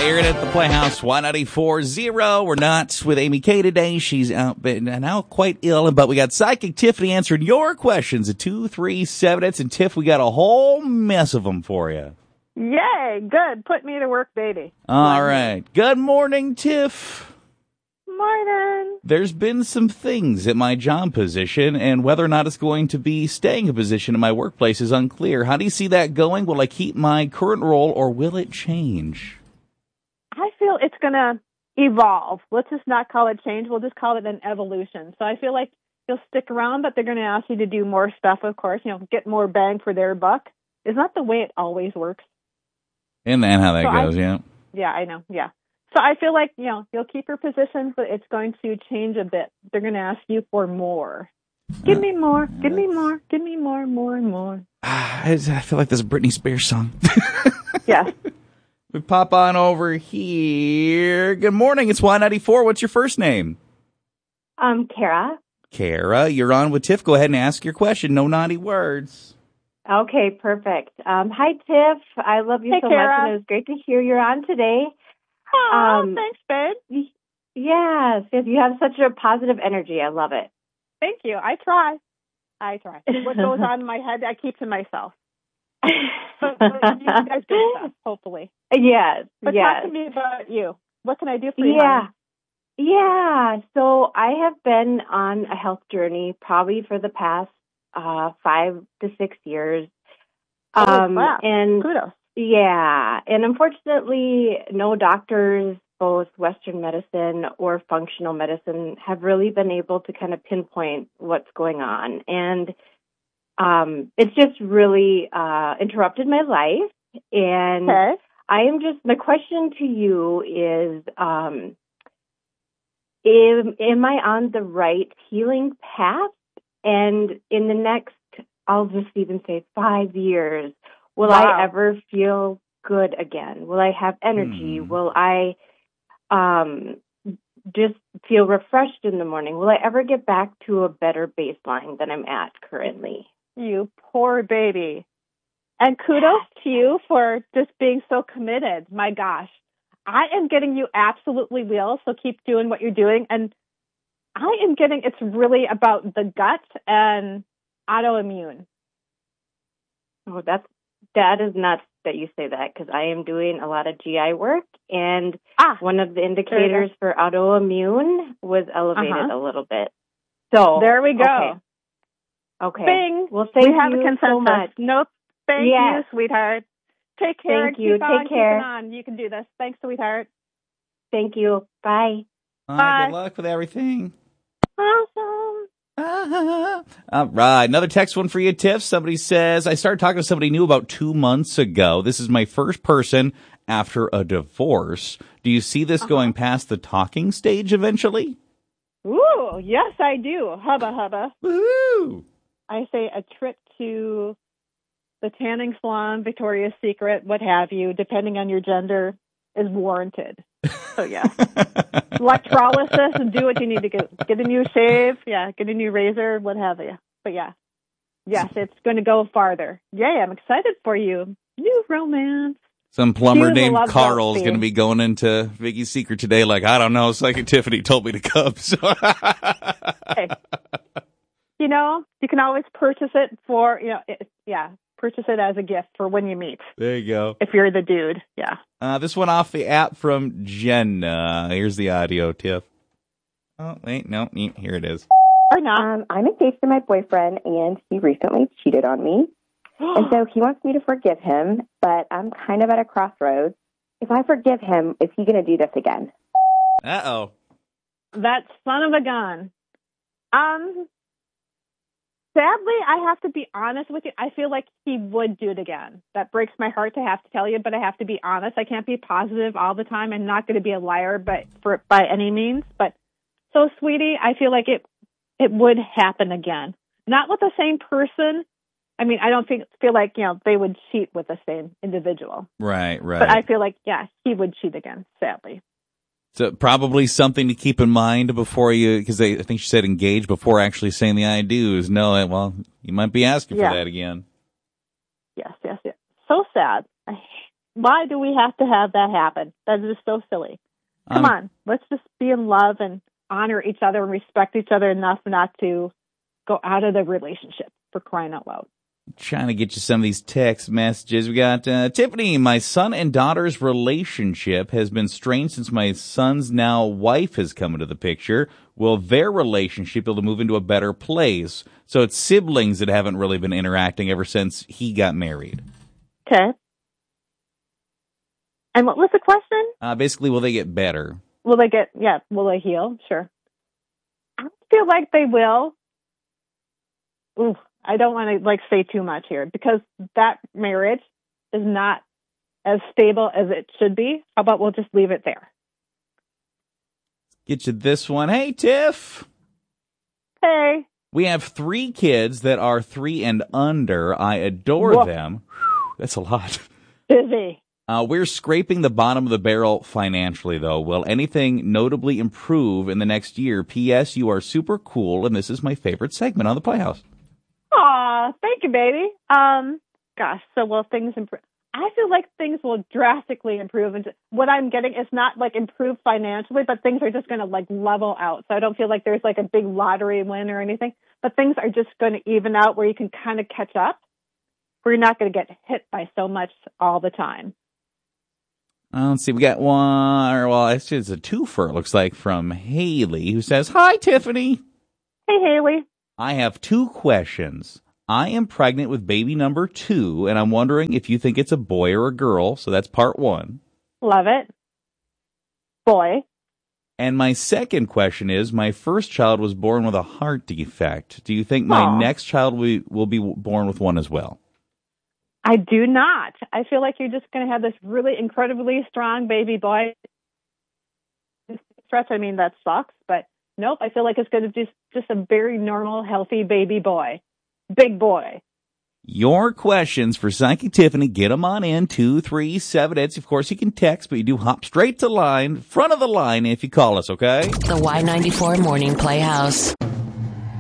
Aaron at the Playhouse, Y94.0. We're not with Amy K today. She's out now quite ill, but we got Psychic Tiffany answering your questions at 237. And Tiff, we got a whole mess of them for you. Yay, good. Put me to work, baby. All right. Good morning, Tiff. Morning. There's been some things at my job position, and whether or not it's going to be staying a position in my workplace is unclear. How do you see that going? Will I keep my current role, or will it change? I feel it's going to evolve. Let's just not call it change. We'll just call it an evolution. So I feel like you'll stick around, but they're going to ask you to do more stuff, of course, get more bang for their buck. Isn't that the way it always works? And then how that goes, yeah. Yeah, I know, yeah. So I feel like, you'll keep your position, but it's going to change a bit. They're going to ask you for more. Give me more, give me more, give me more and more. I feel like there's a Britney Spears song. Yes. We pop on over here. Good morning, it's Y94. What's your first name? Kara. Kara, you're on with Tiff. Go ahead and ask your question. No naughty words. Okay, perfect. Hi, Tiff. I love you so Kara. much, and it was great to hear you're on today. Thanks, babe. Yes, you have such a positive energy. I love it. Thank you. I try. What goes on in my head, I keep to myself. But you guys do stuff, hopefully. Yes, But yes. talk to me about you. What can I do for you? Yeah. Yeah. So I have been on a health journey probably for the past 5 to 6 years. Wow. And Kudos. yeah. And unfortunately, no doctors, both Western medicine or functional medicine, have really been able to kind of pinpoint what's going on. And it's just really interrupted my life. And my question to you is, am I on the right healing path? And in the next, I'll just even say 5 years, will I ever feel good again? Will I have energy? Will I just feel refreshed in the morning? Will I ever get back to a better baseline than I'm at currently? You poor baby. And kudos to you for just being so committed. My gosh. I am getting you absolutely well, so keep doing what you're doing. And I am getting it's really about the gut and autoimmune. Oh, that is nuts that you say that, because I am doing a lot of GI work, and one of the indicators for autoimmune was elevated a little bit. So there we go. Okay. Bing. Well, thank we have you a consensus. so much. Nope. Thank you, sweetheart. Take care. Thank you. Keep on Take care. keeping on. You can do this. Thanks, sweetheart. Thank you. Bye. Bye. Good luck with everything. Awesome. All right. Another text one for you, Tiff. Somebody says, I started talking to somebody new about 2 months ago. This is my first person after a divorce. Do you see this going past the talking stage eventually? Ooh, yes, I do. Hubba, hubba. Woohoo! I say a trip to the tanning salon, Victoria's Secret, what have you, depending on your gender, is warranted. So, yeah. Electrolysis and do what you need to get a new shave, get a new razor, what have you. But, yeah. Yes, it's going to go farther. Yay, I'm excited for you. New romance. Some plumber named Carl is going to be going into Vicky's Secret today like, I don't know, Psychic Tiffany told me to come. So. Hey. You can always purchase it for, purchase it as a gift for when you meet. There you go. If you're the dude, yeah. This one off the app from Jenna. Here's the audio, Tiff. Oh, wait, no, here it is. Or not. I'm engaged to my boyfriend, and he recently cheated on me. And so he wants me to forgive him, but I'm kind of at a crossroads. If I forgive him, is he going to do this again? Uh-oh. That son of a gun. Sadly, I have to be honest with you. I feel like he would do it again. That breaks my heart to have to tell you, but I have to be honest. I can't be positive all the time. I'm not going to be a liar, by any means. But so, sweetie, I feel like it would happen again. Not with the same person. I mean, I don't feel like, they would cheat with the same individual. Right. But I feel like, he would cheat again, sadly. So probably something to keep in mind before you, because I think she said engage before actually saying the I do is know that, you might be asking for that again. Yes. So sad. why do we have to have that happen? That is so silly. Come on, let's just be in love and honor each other and respect each other enough not to go out of the relationship, for crying out loud. Trying to get you some of these text messages. We got Tiffany, my son and daughter's relationship has been strained since my son's now wife has come into the picture. Will their relationship be able to move into a better place? So it's siblings that haven't really been interacting ever since he got married. Okay. And what was the question? Basically, will they get better? Will they heal? Sure. I feel like they will. Ooh, I don't want to say too much here because that marriage is not as stable as it should be. How about we'll just leave it there? Get you this one. Hey, Tiff. Hey. We have 3 kids that are 3 and under. I adore them. Whew, that's a lot. Busy. We're scraping the bottom of the barrel financially, though. Will anything notably improve in the next year? P.S. You are super cool, and this is my favorite segment on the Playhouse. Aw, thank you, baby. Gosh, so will things improve? I feel like things will drastically improve. And what I'm getting is not improve financially, but things are just going to level out. So I don't feel like there's a big lottery win or anything, but things are just going to even out where you can kind of catch up. Where you're not going to get hit by so much all the time. Let's see. We got one. Well, it's a twofer. It looks like from Haley, who says, "Hi, Tiffany. Hey, Haley. I have 2 questions. I am pregnant with baby number 2, and I'm wondering if you think it's a boy or a girl." So that's part 1. Love it. Boy. And my second question is, my first child was born with a heart defect. Do you think my next child will be born with one as well? I do not. I feel like you're just going to have this really incredibly strong baby boy. Stretch, I mean, that sucks, but nope, I feel like it's going to be just a very normal, healthy baby boy. Big boy. Your questions for Psychic Tiffany, get them on in, 237. Of course, you can text, but you do hop straight to line, front of the line if you call us, okay? The Y94 Morning Playhouse.